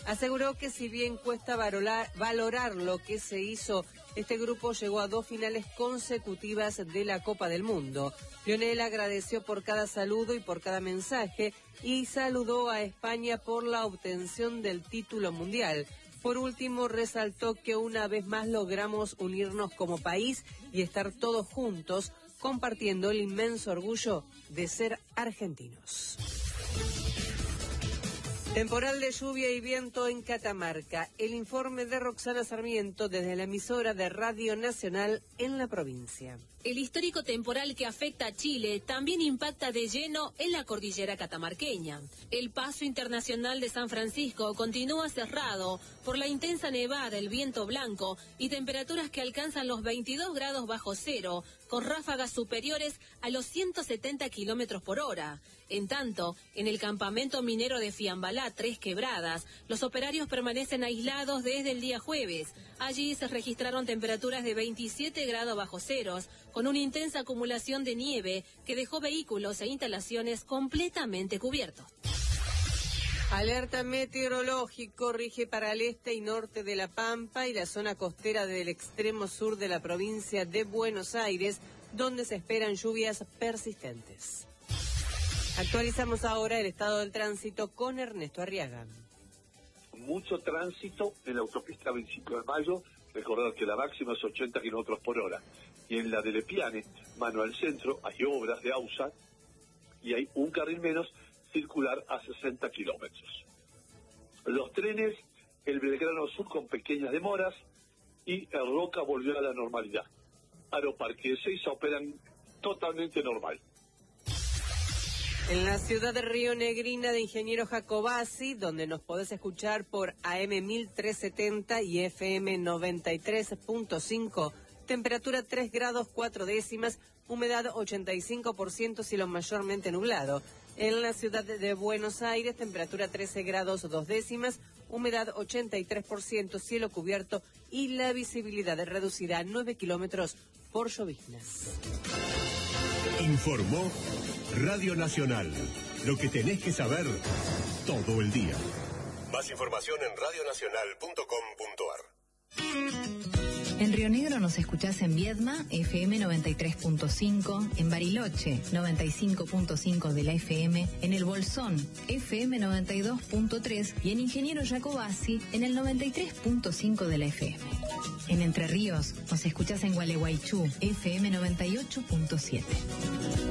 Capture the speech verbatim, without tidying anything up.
Aseguró que si bien cuesta valorar, valorar lo que se hizo, este grupo llegó a dos finales consecutivas de la Copa del Mundo. Lionel agradeció por cada saludo y por cada mensaje y saludó a España por la obtención del título mundial. Por último, resaltó que una vez más logramos unirnos como país y estar todos juntos, compartiendo el inmenso orgullo de ser argentinos. Temporal de lluvia y viento en Catamarca. El informe de Roxana Sarmiento desde la emisora de Radio Nacional en la provincia. El histórico temporal que afecta a Chile también impacta de lleno en la cordillera catamarqueña. El paso internacional de San Francisco continúa cerrado por la intensa nevada, el viento blanco y temperaturas que alcanzan los veintidós grados bajo cero, con ráfagas superiores a los ciento setenta kilómetros por hora. En tanto, en el campamento minero de Fiambalá, Tres Quebradas, los operarios permanecen aislados desde el día jueves. Allí se registraron temperaturas de veintisiete grados bajo ceros, con una intensa acumulación de nieve que dejó vehículos e instalaciones completamente cubiertos. Alerta meteorológico rige para el este y norte de La Pampa y la zona costera del extremo sur de la provincia de Buenos Aires, donde se esperan lluvias persistentes. Actualizamos ahora el estado del tránsito con Ernesto Arriaga. Mucho tránsito en la autopista veinticinco de mayo, recordar que la máxima es ochenta kilómetros por hora. Y en la de Lepiane, mano al centro, hay obras de AUSA y hay un carril menos circular a sesenta kilómetros. Los trenes, el Belgrano Sur con pequeñas demoras y el Roca volvió a la normalidad. Aeroparque y Ezeiza operan totalmente normal. En la ciudad de Río Negrina de Ingeniero Jacobasi, donde nos podés escuchar por A M mil trescientos setenta y F M noventa y tres punto cinco, temperatura tres grados cuatro décimas, humedad ochenta y cinco por ciento, cielo mayormente nublado. En la ciudad de Buenos Aires, temperatura trece grados dos décimas, humedad ochenta y tres por ciento, cielo cubierto y la visibilidad reducida a nueve kilómetros por lloviznas. Informó Radio Nacional. Lo que tenés que saber todo el día. Más información en radio nacional punto com punto ar. En Río Negro nos escuchás en Viedma, F M noventa y tres punto cinco, en Bariloche, noventa y cinco punto cinco de la F M, en El Bolsón, F M noventa y dos punto tres y en Ingeniero Jacobasi, en el noventa y tres punto cinco de la F M. En Entre Ríos nos escuchás en Gualeguaychú, F M noventa y ocho punto siete.